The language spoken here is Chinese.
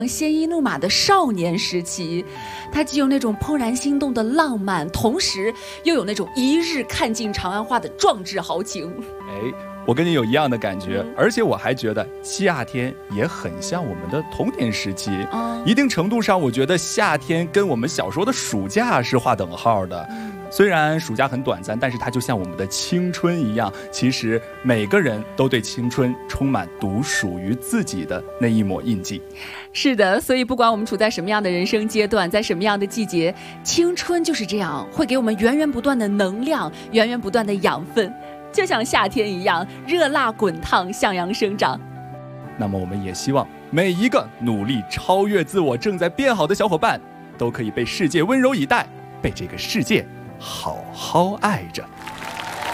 鲜衣怒马的少年时期，它既有那种怦然心动的浪漫，同时又有那种一日看尽长安花的壮志豪情。 我跟你有一样的感觉，而且我还觉得夏天也很像我们的童年时期。一定程度上，我觉得夏天跟我们小时候的暑假是划等号的。虽然暑假很短暂，但是它就像我们的青春一样，其实每个人都对青春充满独属于自己的那一抹印记。 是的，所以不管我们处在什么样的人生阶段，在什么样的季节，青春就是这样，会给我们源源不断的能量，源源不断的养分，就像夏天一样热辣滚烫，向阳生长。 那么我们也希望每一个努力超越自我正在变好的小伙伴，都可以被世界温柔以待，被这个世界好好爱着。